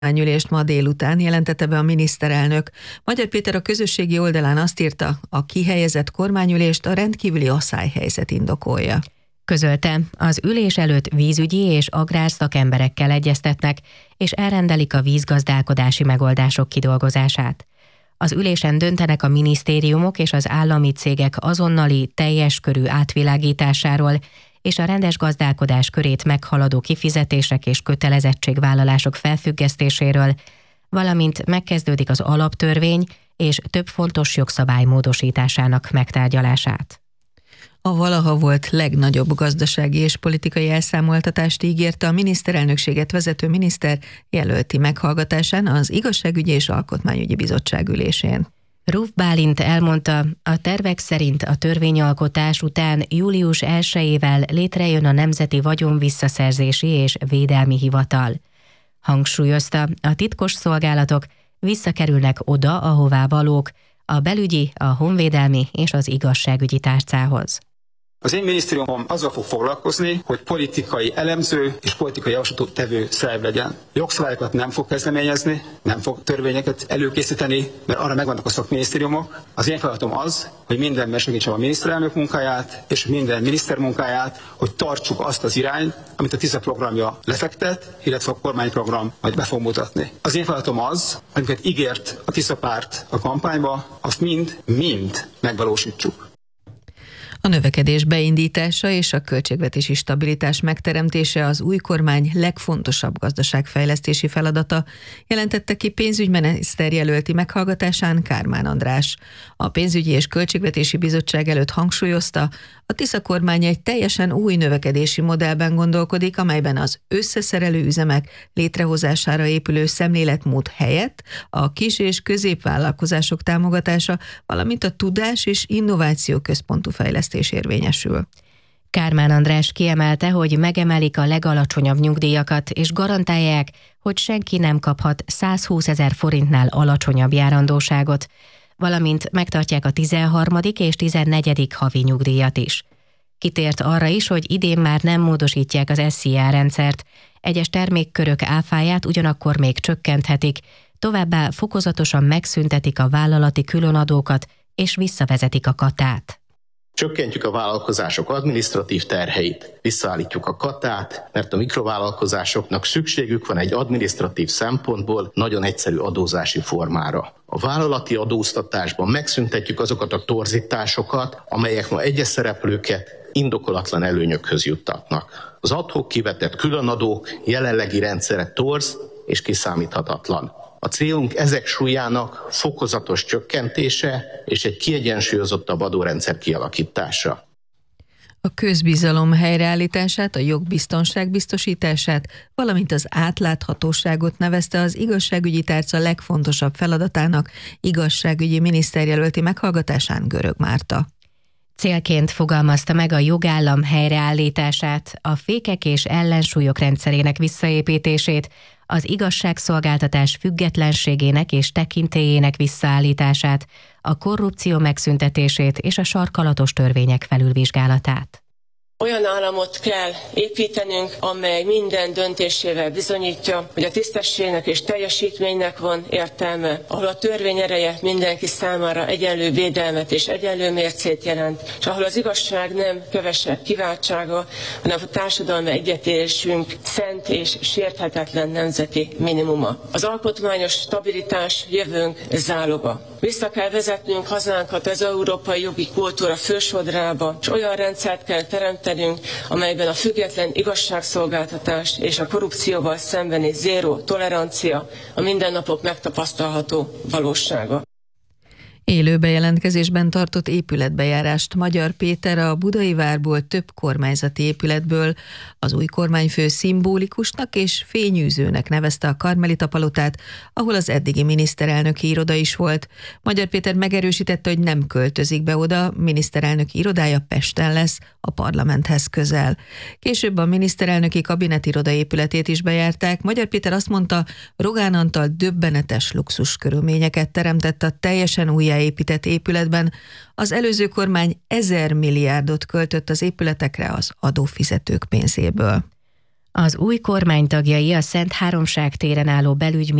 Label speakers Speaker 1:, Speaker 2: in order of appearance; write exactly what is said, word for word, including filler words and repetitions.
Speaker 1: kormányülést ma délután, jelentette be a miniszterelnök. Magyar Péter a közösségi oldalán azt írta, a kihelyezett kormányülést a rendkívüli asszályhelyzet indokolja.
Speaker 2: Közölte, az ülés előtt vízügyi és agrárszakemberekkel egyeztetnek, és elrendelik a vízgazdálkodási megoldások kidolgozását. Az ülésen döntenek a minisztériumok és az állami cégek azonnali, teljes körű átvilágításáról, és a rendes gazdálkodás körét meghaladó kifizetések és kötelezettségvállalások felfüggesztéséről, valamint megkezdődik az alaptörvény és több fontos jogszabály módosításának megtárgyalását.
Speaker 1: A valaha volt legnagyobb gazdasági és politikai elszámoltatást ígérte a miniszterelnökséget vezető miniszter jelölti meghallgatásán az Igazságügyi és Alkotmányügyi Bizottság ülésén.
Speaker 2: Ruf Bálint elmondta, a tervek szerint a törvényalkotás után július elsejével létrejön a Nemzeti Vagyonvisszaszerzési és Védelmi Hivatal. Hangsúlyozta, a titkos szolgálatok visszakerülnek oda, ahová valók, a belügyi, a honvédelmi és az igazságügyi tárcához.
Speaker 3: Az én minisztériumom azzal fog foglalkozni, hogy politikai elemző és politikai javaslatot tevő szerv legyen. Jogszabályokat nem fog kezdeményezni, nem fog törvényeket előkészíteni, mert arra megvannak a szakminisztériumok. Az én feladatom az, hogy mindenben segítsem a miniszterelnök munkáját és minden miniszter munkáját, hogy tartsuk azt az irányt, amit a TISZA programja lefektet, illetve a kormányprogram majd be fog mutatni. Az én feladatom az, amiket ígért a TISZA párt a kampányba, azt mind, mind megvalósítsuk.
Speaker 1: A növekedés beindítása és a költségvetési stabilitás megteremtése az új kormány legfontosabb gazdaságfejlesztési feladata, jelentette ki pénzügyminiszter jelölti meghallgatásán Kármán András. A pénzügyi és költségvetési bizottság előtt hangsúlyozta, a TISZA kormány egy teljesen új növekedési modellben gondolkodik, amelyben az összeszerelő üzemek létrehozására épülő szemléletmód helyett a kis- és középvállalkozások támogatása, valamint a tudás és innováció központú fejlesztés érvényesül.
Speaker 2: Kármán András kiemelte, hogy megemelik a legalacsonyabb nyugdíjakat, és garantálják, hogy senki nem kaphat százhúszezer forintnál alacsonyabb járandóságot, valamint megtartják a tizenharmadik és tizennegyedik havi nyugdíjat is. Kitért arra is, hogy idén már nem módosítják az es zé á rendszert, egyes termékkörök áfáját ugyanakkor még csökkenthetik, továbbá fokozatosan megszüntetik a vállalati különadókat és visszavezetik a katát.
Speaker 4: Csökkentjük a vállalkozások adminisztratív terheit, visszaállítjuk a katát, mert a mikrovállalkozásoknak szükségük van egy adminisztratív szempontból nagyon egyszerű adózási formára. A vállalati adóztatásban megszüntetjük azokat a torzításokat, amelyek ma egyes szereplőket indokolatlan előnyökhöz juttatnak. Az ad-hoc kivetett különadók jelenlegi rendszere torz és kiszámíthatatlan. A célunk ezek súlyának fokozatos csökkentése és egy kiegyensúlyozottabb adórendszer kialakítása.
Speaker 1: A közbizalom helyreállítását, a jogbiztonság biztosítását, valamint az átláthatóságot nevezte az igazságügyi tárca legfontosabb feladatának igazságügyi miniszterjelölti meghallgatásán Görög Márta.
Speaker 2: Célként fogalmazta meg a jogállam helyreállítását, a fékek és ellensúlyok rendszerének visszaépítését, az igazságszolgáltatás függetlenségének és tekintélyének visszaállítását, a korrupció megszüntetését és a sarkalatos törvények felülvizsgálatát.
Speaker 5: Olyan államot kell építenünk, amely minden döntésével bizonyítja, hogy a tisztességnek és teljesítménynek van értelme, ahol a törvény ereje mindenki számára egyenlő védelmet és egyenlő mércét jelent, és ahol az igazság nem kevesebb kiváltsága, hanem a társadalmi egyetértésünk szent és sérthetetlen nemzeti minimuma. Az alkotmányos stabilitás jövőnk záloga. Vissza kell vezetnünk hazánkat az európai jogi kultúra fősodrába, és olyan rendszert kell teremteni, amelyben a független igazságszolgáltatás és a korrupcióval szembeni zéró tolerancia a mindennapok megtapasztalható valósága.
Speaker 1: Élő bejelentkezésben tartott épületbejárást Magyar Péter a Budai Várból több kormányzati épületből az új kormányfő szimbolikusnak és fényűzőnek nevezte a Karmelita palotát, ahol az eddigi miniszterelnöki iroda is volt. Magyar Péter megerősítette, hogy nem költözik be oda, miniszterelnöki irodája Pesten lesz, a parlamenthez közel. Később a miniszterelnöki kabinetiroda épületét is bejárták. Magyar Péter azt mondta, Rogán Antal döbbenetes luxus körülményeket teremtett a teljesen újjáépített épületben. Az előző kormány ezer milliárdot költött az épületekre az adófizetők pénzéből.
Speaker 2: Az új kormány tagjai a Szent Háromság téren álló belügy